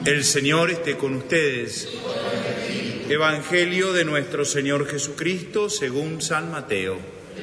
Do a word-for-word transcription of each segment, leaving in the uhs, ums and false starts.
El Señor esté con ustedes. Evangelio de nuestro Señor Jesucristo según San Mateo.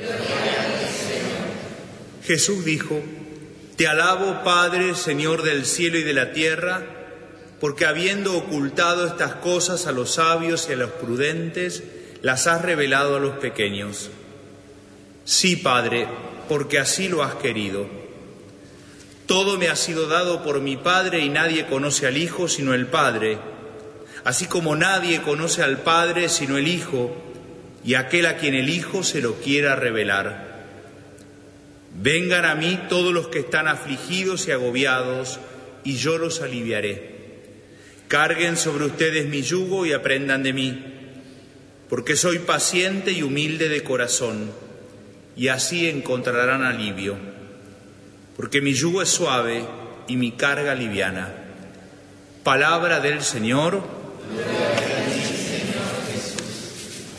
Jesús dijo: Te alabo, Padre, Señor del cielo y de la tierra, porque habiendo ocultado estas cosas a los sabios y a los prudentes, las has revelado a los pequeños. Sí, Padre, porque así lo has querido. Todo me ha sido dado por mi Padre y nadie conoce al Hijo sino el Padre, así como nadie conoce al Padre sino el Hijo y aquel a quien el Hijo se lo quiera revelar. Vengan a mí todos los que están afligidos y agobiados, y yo los aliviaré. Carguen sobre ustedes mi yugo y aprendan de mí, porque soy paciente y humilde de corazón, y así encontrarán alivio. Porque mi yugo es suave y mi carga liviana. Palabra del Señor. Gloria a ti, Señor Jesús.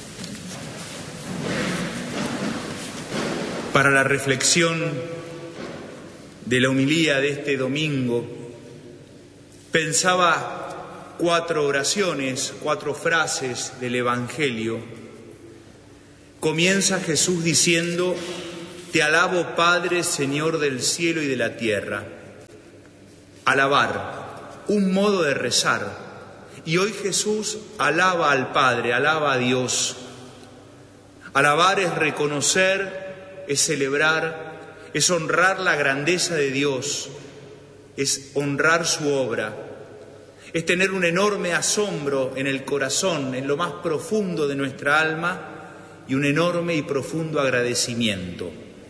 Para la reflexión de la homilía de este domingo, pensaba cuatro oraciones, cuatro frases del Evangelio. Comienza Jesús diciendo: Te alabo, Padre, Señor del cielo y de la tierra. Alabar, un modo de rezar. Y hoy Jesús alaba al Padre, alaba a Dios. Alabar es reconocer, es celebrar, es honrar la grandeza de Dios, es honrar su obra, es tener un enorme asombro en el corazón, en lo más profundo de nuestra alma, y un enorme y profundo agradecimiento.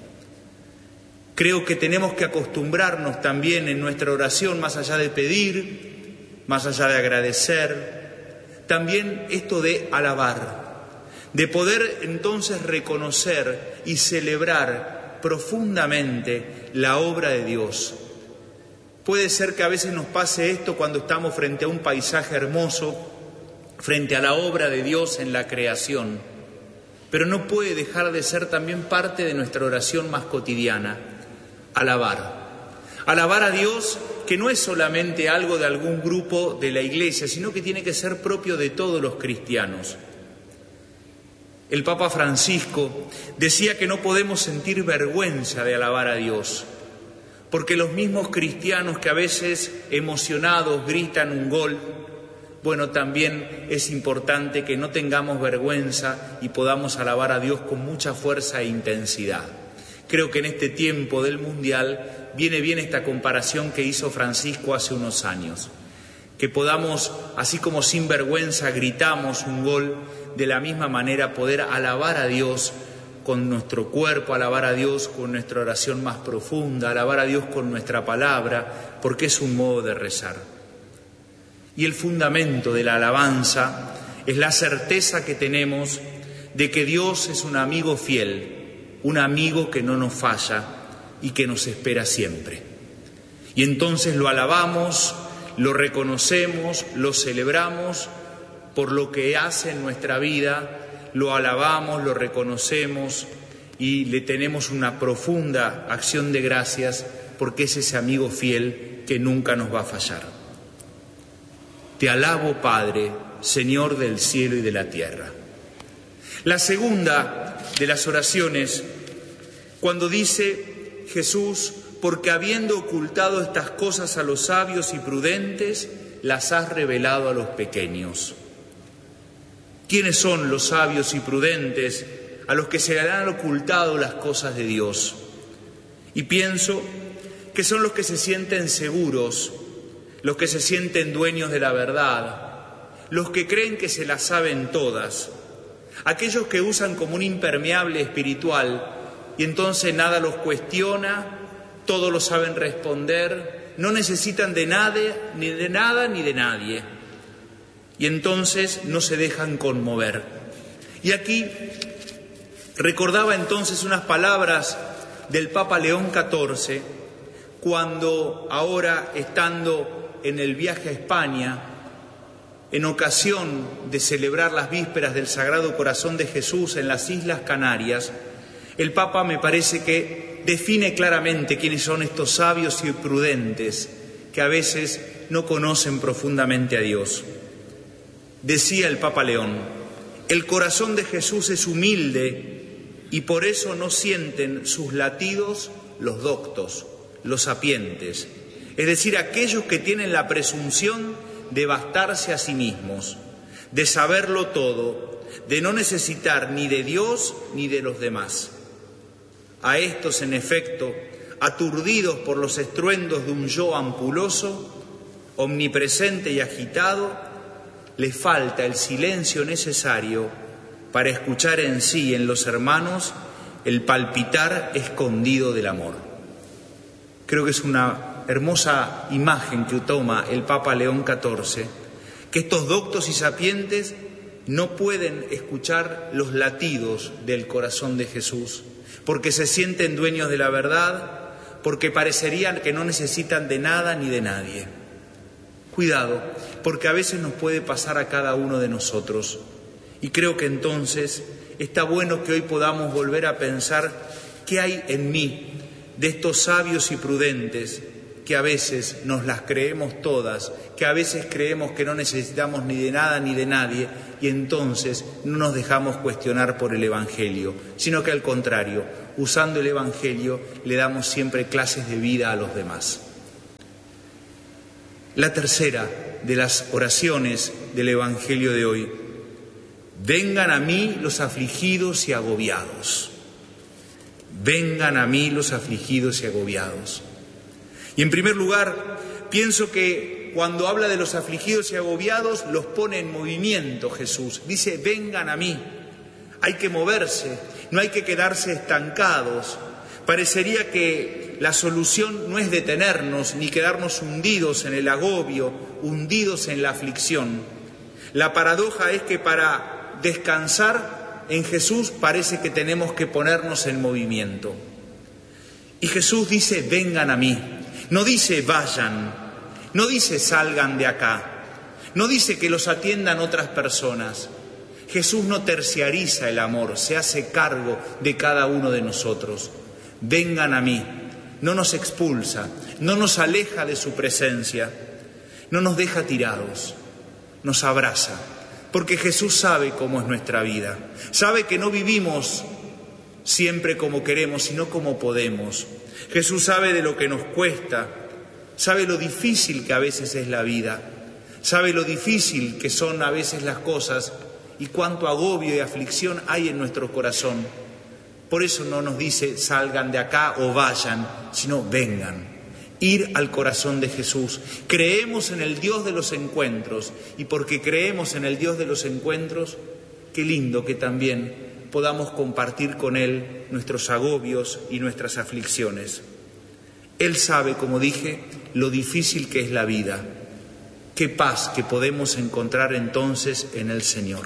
Creo que tenemos que acostumbrarnos también en nuestra oración, más allá de pedir, más allá de agradecer, también esto de alabar, de poder entonces reconocer y celebrar profundamente la obra de Dios. Puede ser que a veces nos pase esto cuando estamos frente a un paisaje hermoso, frente a la obra de Dios en la creación, pero no puede dejar de ser también parte de nuestra oración más cotidiana. Alabar. Alabar a Dios, que no es solamente algo de algún grupo de la Iglesia, sino que tiene que ser propio de todos los cristianos. El Papa Francisco decía que no podemos sentir vergüenza de alabar a Dios, porque los mismos cristianos que a veces emocionados gritan un gol, bueno, también es importante que no tengamos vergüenza y podamos alabar a Dios con mucha fuerza e intensidad. Creo que en este tiempo del Mundial viene bien esta comparación que hizo Francisco hace unos años. Que podamos, así como sin vergüenza gritamos un gol, de la misma manera poder alabar a Dios con nuestro cuerpo, alabar a Dios con nuestra oración más profunda, alabar a Dios con nuestra palabra, porque es un modo de rezar. Y el fundamento de la alabanza es la certeza que tenemos de que Dios es un amigo fiel, un amigo que no nos falla y que nos espera siempre. Y entonces lo alabamos, lo reconocemos, lo celebramos por lo que hace en nuestra vida, lo alabamos, lo reconocemos y le tenemos una profunda acción de gracias porque es ese amigo fiel que nunca nos va a fallar. Te alabo, Padre, Señor del cielo y de la tierra. La segunda de las oraciones, cuando dice Jesús: porque habiendo ocultado estas cosas a los sabios y prudentes, las has revelado a los pequeños. ¿Quiénes son los sabios y prudentes a los que se le han ocultado las cosas de Dios? Y pienso que son los que se sienten seguros, los que se sienten dueños de la verdad, los que creen que se las saben todas, aquellos que usan como un impermeable espiritual y entonces nada los cuestiona, todo lo saben responder, no necesitan de nada, ni de nada ni de nadie. Y entonces no se dejan conmover. Y aquí recordaba entonces unas palabras del Papa León catorce, cuando ahora estando en el viaje a España, en ocasión de celebrar las vísperas del Sagrado Corazón de Jesús en las Islas Canarias, el Papa me parece que define claramente quiénes son estos sabios y prudentes que a veces no conocen profundamente a Dios. Decía el Papa León, el corazón de Jesús es humilde y por eso no sienten sus latidos los doctos, los sapientes, es decir, aquellos que tienen la presunción de bastarse a sí mismos, de saberlo todo, de no necesitar ni de Dios ni de los demás. A estos, en efecto, aturdidos por los estruendos de un yo ampuloso, omnipresente y agitado, les falta el silencio necesario para escuchar en sí y en los hermanos el palpitar escondido del amor. Creo que es una hermosa imagen que toma el Papa León catorce, que estos doctos y sapientes no pueden escuchar los latidos del corazón de Jesús, porque se sienten dueños de la verdad, porque parecerían que no necesitan de nada ni de nadie. Cuidado, porque a veces nos puede pasar a cada uno de nosotros. Y creo que entonces está bueno que hoy podamos volver a pensar qué hay en mí de estos sabios y prudentes que a veces nos las creemos todas, que a veces creemos que no necesitamos ni de nada ni de nadie y entonces no nos dejamos cuestionar por el Evangelio, sino que al contrario, usando el Evangelio le damos siempre clases de vida a los demás. La tercera de las oraciones del Evangelio de hoy: vengan a mí los afligidos y agobiados. Vengan a mí los afligidos y agobiados. Y en primer lugar, pienso que cuando habla de los afligidos y agobiados, los pone en movimiento Jesús. Dice, vengan a mí. Hay que moverse, no hay que quedarse estancados. Parecería que la solución no es detenernos ni quedarnos hundidos en el agobio, hundidos en la aflicción. La paradoja es que para descansar en Jesús parece que tenemos que ponernos en movimiento. Y Jesús dice, vengan a mí. No dice vayan, no dice salgan de acá, no dice que los atiendan otras personas. Jesús no terciariza el amor, se hace cargo de cada uno de nosotros. Vengan a mí, no nos expulsa, no nos aleja de su presencia, no nos deja tirados, nos abraza, porque Jesús sabe cómo es nuestra vida, sabe que no vivimos siempre como queremos, sino como podemos. Jesús sabe de lo que nos cuesta, sabe lo difícil que a veces es la vida, sabe lo difícil que son a veces las cosas y cuánto agobio y aflicción hay en nuestro corazón. Por eso no nos dice salgan de acá o vayan, sino vengan. Ir al corazón de Jesús. Creemos en el Dios de los encuentros y porque creemos en el Dios de los encuentros, qué lindo que también podamos compartir con Él nuestros agobios y nuestras aflicciones. Él sabe, como dije, lo difícil que es la vida. Qué paz que podemos encontrar entonces en el Señor.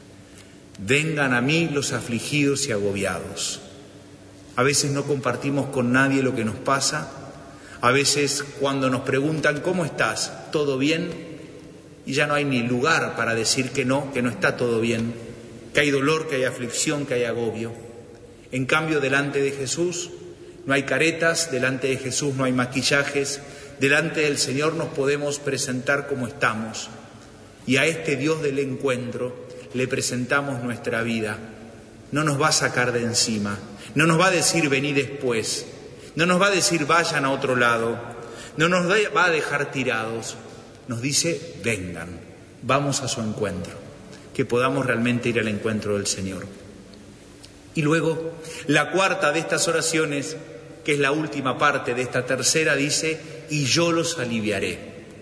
Vengan a mí los afligidos y agobiados. A veces no compartimos con nadie lo que nos pasa. A veces cuando nos preguntan ¿cómo estás? ¿Todo bien? Y ya no hay ni lugar para decir que no, que no está todo bien, que hay dolor, que hay aflicción, que hay agobio. En cambio, delante de Jesús no hay caretas, delante de Jesús no hay maquillajes, delante del Señor nos podemos presentar como estamos. Y a este Dios del encuentro le presentamos nuestra vida. No nos va a sacar de encima, no nos va a decir vení después, no nos va a decir vayan a otro lado, no nos va a dejar tirados, nos dice vengan, vamos a su encuentro, que podamos realmente ir al encuentro del Señor. Y luego, la cuarta de estas oraciones, que es la última parte de esta tercera, dice, y yo los aliviaré.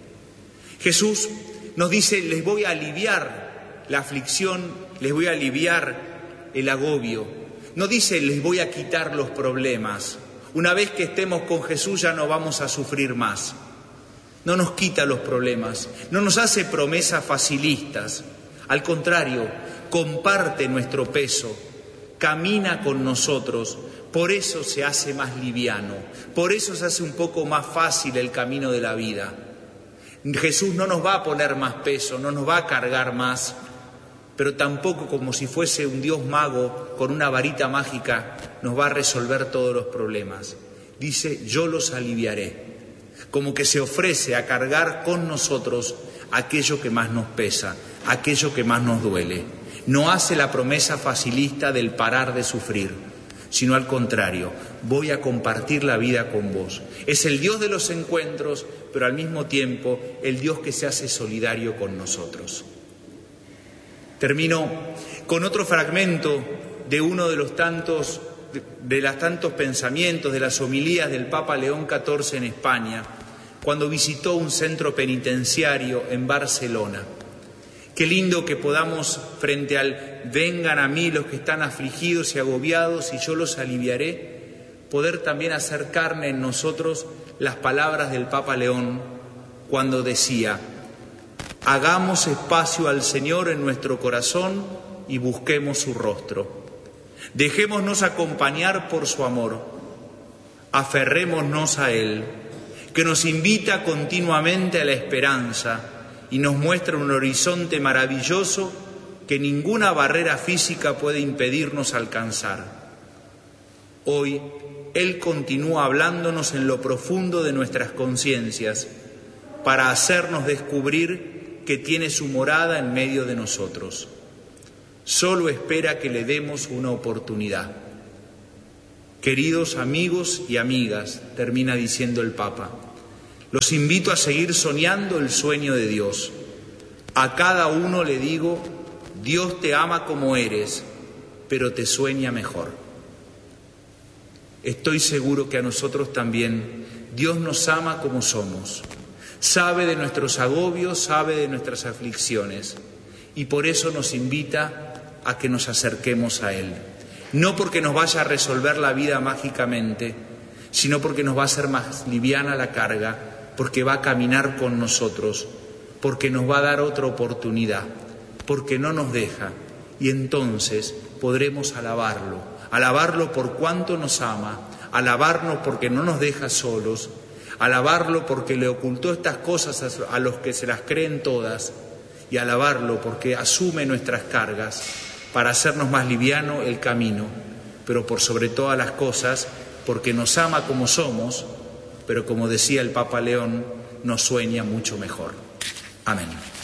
Jesús nos dice, les voy a aliviar la aflicción, les voy a aliviar el agobio. No dice, les voy a quitar los problemas. Una vez que estemos con Jesús ya no vamos a sufrir más. No nos quita los problemas, no nos hace promesas facilistas. Al contrario, comparte nuestro peso, camina con nosotros, por eso se hace más liviano, por eso se hace un poco más fácil el camino de la vida. Jesús no nos va a poner más peso, no nos va a cargar más, pero tampoco como si fuese un Dios mago con una varita mágica nos va a resolver todos los problemas. Dice, yo los aliviaré. como que se ofrece a cargar con nosotros aquello que más nos pesa, aquello que más nos duele. No hace la promesa facilista del parar de sufrir, sino al contrario, voy a compartir la vida con vos. Es el Dios de los encuentros, pero al mismo tiempo el Dios que se hace solidario con nosotros. Termino con otro fragmento de uno de los tantos, de los tantos pensamientos, de las homilías del Papa León catorce en España, cuando visitó un centro penitenciario en Barcelona. Qué lindo que podamos, frente al vengan a mí los que están afligidos y agobiados y yo los aliviaré, poder también hacer carne en nosotros las palabras del Papa León cuando decía: hagamos espacio al Señor en nuestro corazón y busquemos su rostro. Dejémonos acompañar por su amor, aferrémonos a Él, que nos invita continuamente a la esperanza y nos muestra un horizonte maravilloso que ninguna barrera física puede impedirnos alcanzar. Hoy, Él continúa hablándonos en lo profundo de nuestras conciencias para hacernos descubrir que tiene su morada en medio de nosotros. Solo espera que le demos una oportunidad. Queridos amigos y amigas, termina diciendo el Papa, los invito a seguir soñando el sueño de Dios. A cada uno le digo, Dios te ama como eres, pero te sueña mejor. Estoy seguro que a nosotros también Dios nos ama como somos. Sabe de nuestros agobios, sabe de nuestras aflicciones y por eso nos invita a que nos acerquemos a Él. No porque nos vaya a resolver la vida mágicamente, sino porque nos va a hacer más liviana la carga, porque va a caminar con nosotros, porque nos va a dar otra oportunidad, porque no nos deja y entonces podremos alabarlo, alabarlo por cuánto nos ama, alabarnos porque no nos deja solos, alabarlo porque le ocultó estas cosas a los que se las creen todas y alabarlo porque asume nuestras cargas para hacernos más liviano el camino, pero por sobre todas las cosas porque nos ama como somos, pero como decía el Papa León, nos sueña mucho mejor. Amén.